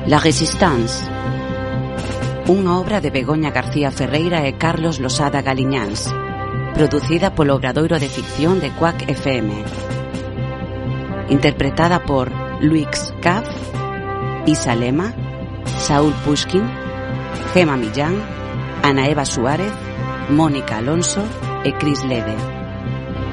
La Resistance, unha obra de Begoña García Ferreira e Carlos Losada Galiñáns, producida polo Obradoiro de Ficción de Quack FM, interpretada por Luix Caf, Isa Lema, Saúl Pushkin, Gema Millán, Ana Eva Suárez, Mónica Alonso e Cris Lede.